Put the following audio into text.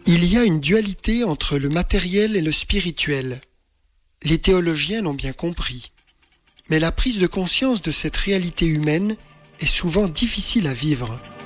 Il y a une dualité entre le matériel et le spirituel. Les théologiens l'ont bien compris. Mais la prise de conscience de cette réalité humaine est souvent difficile à vivre.